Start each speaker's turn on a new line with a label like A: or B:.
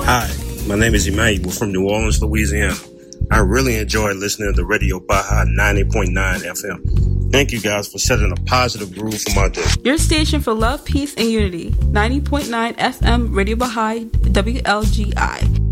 A: Hi, my name is Emmanuel from New Orleans, Louisiana. I really enjoy listening to Radio Baja 90.9 FM. Thank you guys for setting a positive groove for my day.
B: Your station for love, peace, and unity. 90.9 FM Radio Baja WLGI.